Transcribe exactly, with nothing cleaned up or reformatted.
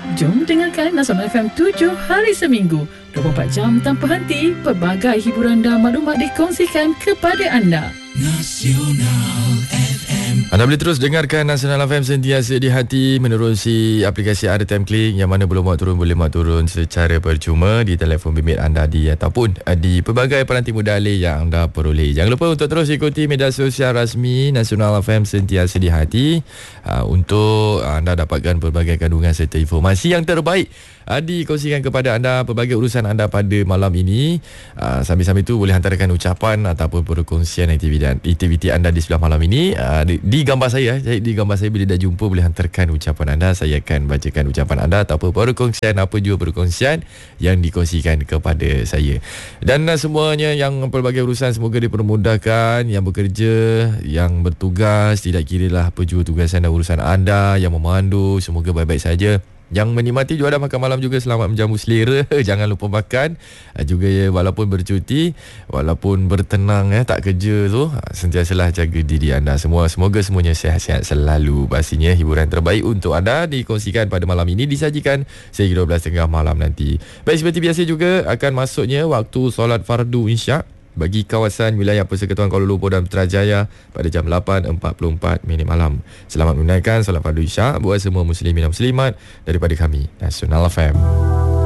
Jom dengarkan Nasional F M tujuh hari seminggu, dua puluh empat jam tanpa henti. Pelbagai hiburan dan maklumat dikongsikan kepada anda. Nasional F M. Anda boleh terus dengarkan Nasional F M sentiasa di hati menerusi aplikasi R T M Klik, yang mana belum muat turun boleh muat turun secara percuma di telefon bimbit anda di ataupun di pelbagai peranti mudah alih yang anda peroleh. Jangan lupa untuk terus ikuti media sosial rasmi Nasional F M sentiasa di hati uh, untuk anda dapatkan pelbagai kandungan serta informasi yang terbaik uh, dikongsikan kepada anda pelbagai urusan anda pada malam ini. Uh, sambil-sambil itu boleh hantarkan ucapan ataupun perkongsian aktiviti, aktiviti anda di sebelah malam ini uh, di, di gambar saya. Jadi di gambar saya bila dah jumpa boleh hantarkan ucapan anda. Saya akan bacakan ucapan anda ataupun perkongsian apa jua perkongsian yang dikongsikan kepada saya. Dan uh, semuanya yang pelbagai urusan semoga dipermudahkan, yang bekerja, yang bertugas, tidak kiralah apa jua tugasan dan urusan anda, yang memandu, semoga baik-baik saja. Yang menikmati juara makan malam juga selamat menjamu selera. Jangan lupa makan juga ya, walaupun bercuti, walaupun bertenang ya, tak kerja tu, sentiasalah jaga diri anda semua. Semoga semuanya sihat-sihat selalu. Pastinya hiburan terbaik untuk anda dikongsikan pada malam ini disajikan sehingga dua belas tiga puluh malam nanti. Baik, seperti biasa juga akan masuknya waktu solat fardu Isyak bagi kawasan wilayah Persekutuan Kuala Lumpur dan Putrajaya pada jam lapan empat puluh empat minit malam. Selamat menunaikan solat fardu Isyak buat semua muslimin dan muslimat daripada kami Nasional F M.